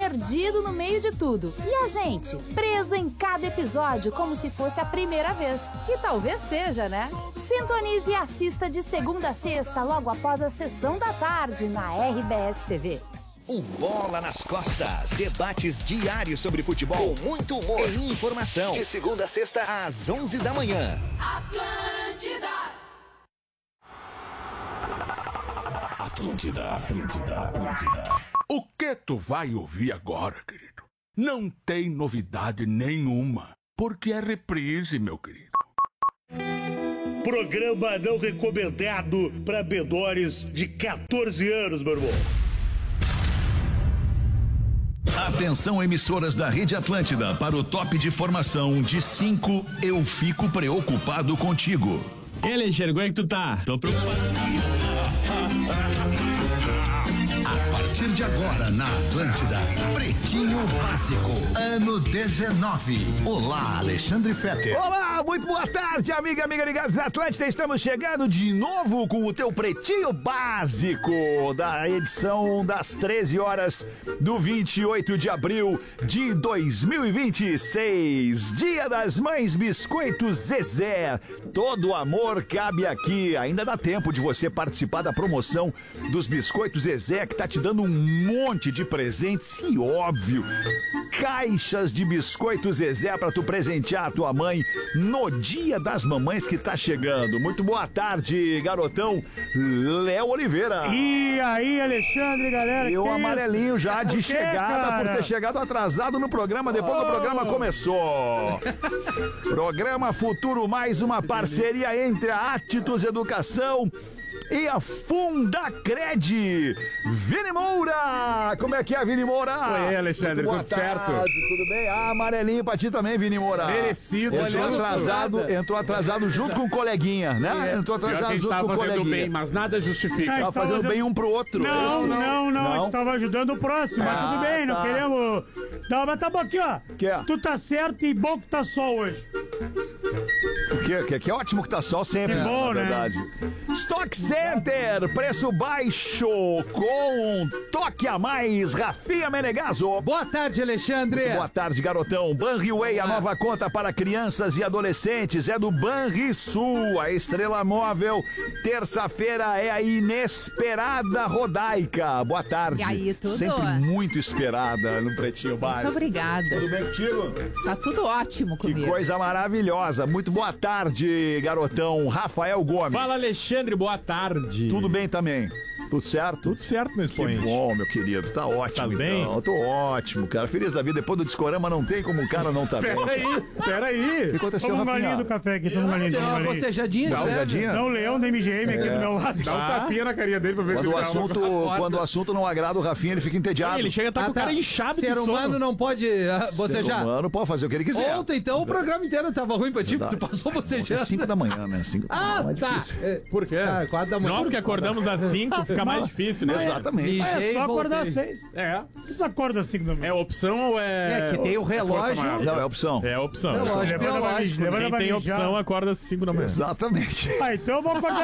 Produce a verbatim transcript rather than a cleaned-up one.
perdido no meio de tudo. E a gente, preso em cada episódio como se fosse a primeira vez. E talvez seja, né? Sintonize e assista de segunda a sexta, logo após a sessão da tarde, na R B S T V. Um Bola nas Costas. Debates diários sobre futebol, com muito humor e informação. De segunda a sexta, às onze da manhã. Atlântida! Atlântida, Atlântida, Atlântida. O que tu vai ouvir agora, querido? Não tem novidade nenhuma, porque é reprise, meu querido. Programa não recomendado para menores de quatorze anos, meu irmão. Atenção, emissoras da Rede Atlântida, para o top de formação de cinco. Eu fico preocupado contigo. E aí, Alexandre, como é que tu tá? Tô preocupado. A partir de agora, na Atlântida, Pretinho Básico, ano dezenove. Olá, Alexandre Fetter. Olá, muito boa tarde, amiga, amiga ligados da Atlântida. Estamos chegando de novo com o teu Pretinho Básico da edição das treze horas do vinte e oito de abril de dois mil e vinte e seis. Dia das Mães, Biscoitos Zezé. Todo amor cabe aqui. Ainda dá tempo de você participar da promoção dos Biscoitos Zezé, que tá te dando um monte de presentes e, óbvio, caixas de Biscoitos Zezé pra tu presentear a tua mãe no Dia das Mamães que tá chegando. Muito boa tarde, garotão Léo Oliveira. E aí, Alexandre, galera? E o que amarelinho isso? já de Que, chegada, cara? por ter chegado atrasado no programa, depois Oh. que o programa começou. Programa Futuro, mais uma parceria entre a Atitudes Educação e a Fundacred. Vini Moura! Como é que é, Vini Moura? Oi, Alexandre, Boa tudo tarde, certo? Tudo bem? Ah, amarelinho pra ti também, Vini Moura. Merecido. Entrou Olhando atrasado, nada. entrou atrasado junto com o coleguinha, né? Entrou Pior que a atrasado gente junto tava com o fazendo coleguinha. bem, mas nada justifica. É, Tava fazendo fazendo- bem um pro outro. Não, é isso? não, não, a Não? gente tava ajudando o próximo, mas Ah, tudo bem, não tá. queremos... Não, mas tá bom aqui, ó. Que é? Tu tá certo e bom que tá só hoje. O quê? Que, que é ótimo que tá sol sempre, Que bom, na né? verdade. Stock Center, preço baixo com um toque a mais. Rafinha Menegaso. Boa tarde, Alexandre. Boa tarde, garotão. Banriway, a nova conta para crianças e adolescentes é do Banrisul. A estrela móvel, terça-feira é a inesperada Rodaica. Boa tarde. E aí, tudo? Sempre muito esperada no Pretinho Básico. Muito obrigada. Tudo bem contigo? Tá tudo ótimo Que comigo. coisa maravilhosa. Muito boa tarde, garotão. Rafael Gomes. Fala, Alexandre, boa tarde. Tudo bem também? Tudo certo? Tudo certo, meu Que expoente. bom, meu querido. Tá ótimo, Tá então. bem? Eu tô ótimo, cara. Feliz da vida. Depois do Discorama não tem como o cara não tá bem. Peraí, peraí. O que aconteceu, Toma um Rafinha? galinho do café aqui, toma um galinho, Deu toma um uma galinho. bocejadinha, Dá uma serve? olhadinha? Não, o Leão da M G M aqui do meu lado. Dá um tapinha na carinha dele pra ver Quando se o, ele dá uma- assunto, quando o assunto não agrada o Rafinha, ele fica entediado. Ele chega a estar Ah, com o tá. cara inchado de Ser sono. humano não pode ah, Ser bocejar. humano pode fazer o que ele quiser. Ontem, então, o programa inteiro tava ruim pra ti, porque tu Verdade. passou É bocejando. cinco da manhã, né? Cinco da Ah, manhã é tá. difícil. É, Por quê? Ah, quatro da manhã. Nós que acordamos às cinco, fica mais difícil, né? Exatamente. É Mijei só e acordar às voltei. seis. É. Por que você acorda às cinco da manhã? É opção ou é. É que tem o força relógio. maior? Não, é opção. É a opção. Relógio Levanta pra biológico. mijar, levanta Quem pra tem mijar. opção acorda às cinco da manhã. Exatamente. Ah, então eu vou acordar